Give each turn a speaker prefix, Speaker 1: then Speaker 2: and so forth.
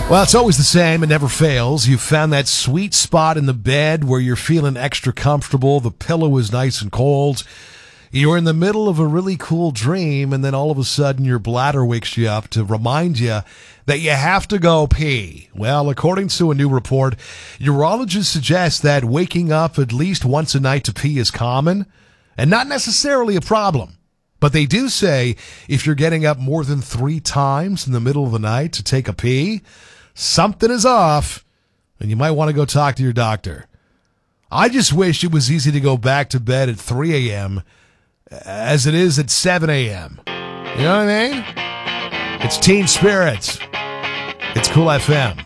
Speaker 1: Well, it's always the same. It never fails. You've found that sweet spot in the bed where you're feeling extra comfortable. The pillow is nice and cold. You're in the middle of a really cool dream, and then all of a sudden your bladder wakes you up to remind you that you have to go pee. Well, according to a new report, urologists suggest that waking up at least once a night to pee is common and not necessarily a problem. But they do say if you're getting up more than 3 times in the middle of the night to take a pee, something is off, and you might want to go talk to your doctor. I just wish it was easy to go back to bed at 3 a.m. as it is at 7 a.m. You know what I mean? It's Teen Spirits. It's Cool FM.